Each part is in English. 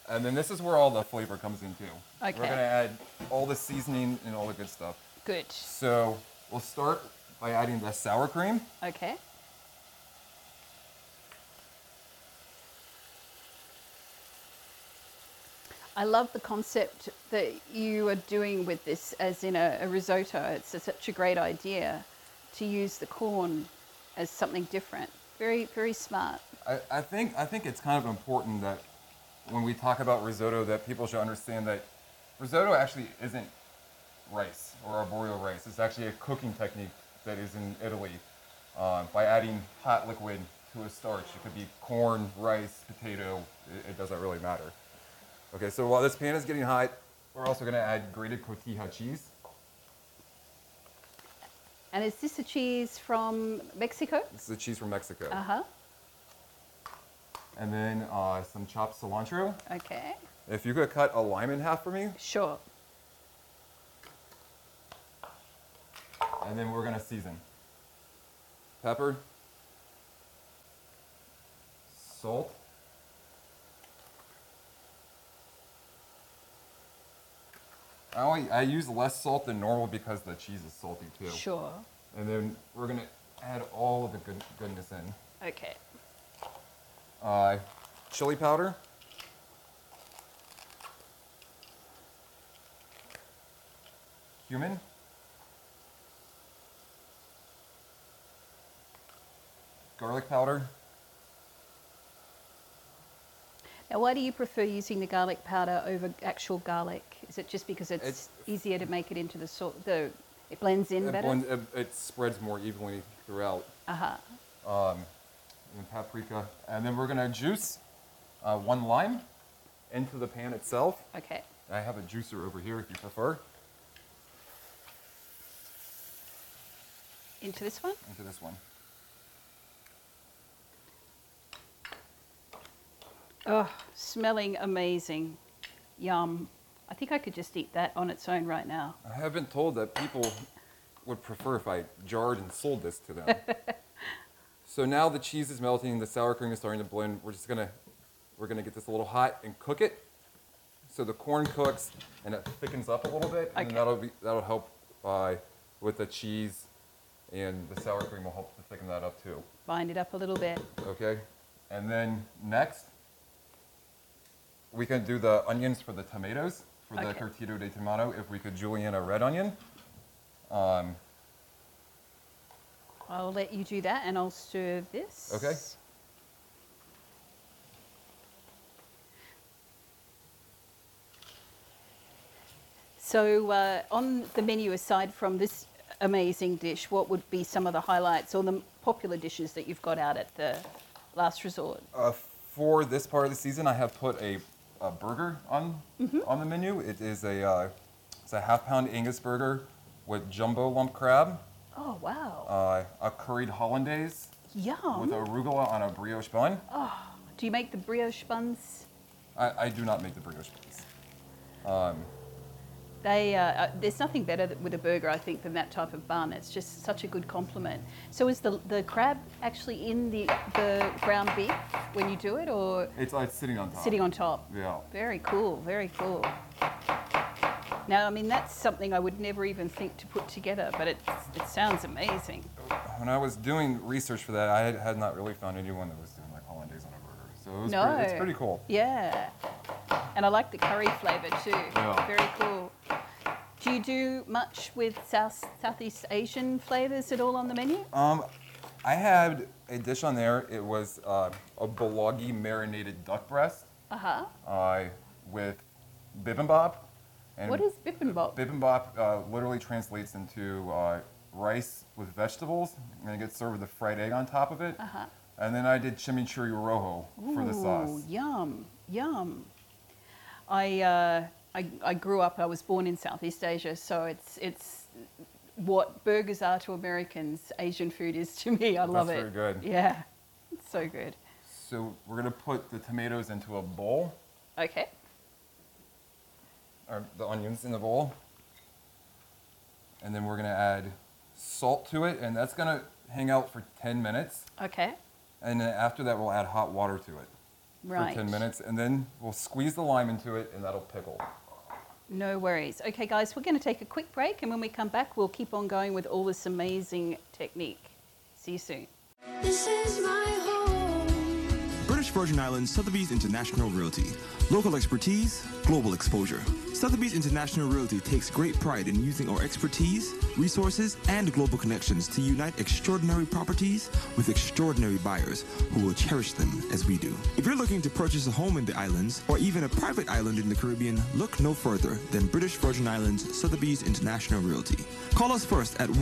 And then this is where all the flavor comes in too. Okay. We're gonna add all the seasoning and all the good stuff. Good. So we'll start by adding the sour cream. Okay. I love the concept that you are doing with this as in a risotto. It's such a great idea to use the corn as something different. Very, very smart. I think it's kind of important that when we talk about risotto that people should understand that risotto actually isn't rice or arborio rice. It's actually a cooking technique that is in Italy. By adding hot liquid to a starch, it could be corn, rice, potato, it doesn't really matter. Okay, so while this pan is getting hot, we're also gonna add grated cotija cheese. And is this a cheese from Mexico? This is the cheese from Mexico. Uh-huh. And then some chopped cilantro. Okay. If you could cut a lime in half for me. Sure. And then we're gonna season. Pepper. Salt. I use less salt than normal because the cheese is salty too. Sure. And then we're gonna add all of the goodness in. Okay. Chili powder. Cumin. Garlic powder. Now, why do you prefer using the garlic powder over actual garlic? Is it just because it's easier to make it into the salt? It blends in better. It spreads more evenly throughout. And paprika, and then we're gonna juice 1 lime into the pan itself. Okay. I have a juicer over here if you prefer. Into this one? Into this one. Oh, smelling amazing. Yum. I think I could just eat that on its own right now. I have been told that people would prefer if I jarred and sold this to them. So now the cheese is melting, the sour cream is starting to blend. We're gonna get this a little hot and cook it. So the corn cooks and it thickens up a little bit, and then that'll help with the cheese, and the sour cream will help to thicken that up too. Bind it up a little bit. Okay, and then next we can do the onions for the tomatoes for the tortilla de tomato. If we could julienne a red onion. I'll let you do that, and I'll stir this. Okay. So on the menu, aside from this amazing dish, what would be some of the highlights or the popular dishes that you've got out at the Last Resort? For this part of the season, I have put a burger on the menu. It is it's a half-pound Angus burger with jumbo lump crab. Oh, wow. A curried hollandaise Yum. with arugula on a brioche bun. Oh, do you make the brioche buns? I do not make the brioche buns. There's nothing better with a burger, I think, than that type of bun. It's just such a good compliment. So is the crab actually in the ground beef when you do it, or? It's sitting on top. Sitting on top. Yeah. Very cool, very cool. Now, I mean, that's something I would never even think to put together, but it sounds amazing. When I was doing research for that, I had not really found anyone that was doing like hollandaise on a burger. So it's pretty cool. Yeah. And I like the curry flavour too. Yeah. Very cool. Do you do much with Southeast Asian flavours at all on the menu? I had a dish on there. It was a bulgogi marinated duck breast. With bibimbap. And what is bibimbap? Bibimbap literally translates into rice with vegetables, and it gets served with a fried egg on top of it. And then I did chimichurri rojo for the sauce. Yum, yum. I grew up, I was born in Southeast Asia, so it's what burgers are to Americans, Asian food is to me. I love it. That's very good. Yeah, it's so good. So we're gonna put the tomatoes into a bowl. Okay. Or the onions in the bowl. And then we're gonna add salt to it, and that's gonna hang out for 10 minutes. Okay. And then after that, we'll add hot water to it. Right. for 10 minutes, and then we'll squeeze the lime into it, and that'll pickle. No worries. Okay, guys, we're going to take a quick break, and when we come back, we'll keep on going with all this amazing technique. See you soon. This is my home. British Virgin Islands Sotheby's International Realty. Local expertise, global exposure. Sotheby's International Realty takes great pride in using our expertise, resources, and global connections to unite extraordinary properties with extraordinary buyers who will cherish them as we do. If you're looking to purchase a home in the islands or even a private island in the Caribbean, look no further than British Virgin Islands Sotheby's International Realty. Call us first at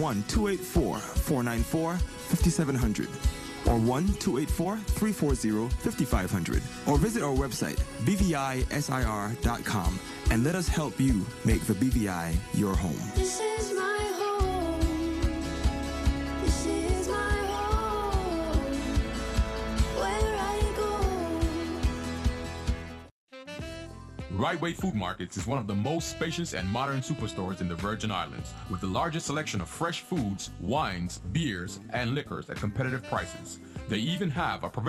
1-284-494-5700 or 1-284-340-5500 or visit our website bvisir.com and let us help you make the BVI your home. This is my home. This is my home. Where I go. Right Way Food Markets is one of the most spacious and modern superstores in the Virgin Islands, with the largest selection of fresh foods, wines, beers, and liquors at competitive prices. They even have a